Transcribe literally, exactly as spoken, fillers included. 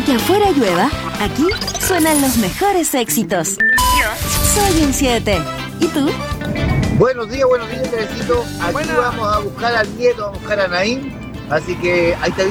Aunque afuera llueva, aquí suenan los mejores éxitos. Yo soy un siete. ¿Y tú? Buenos días, buenos días, Teresito. Aquí Buena. vamos a buscar al nieto, a buscar a Naín. Así que ahí te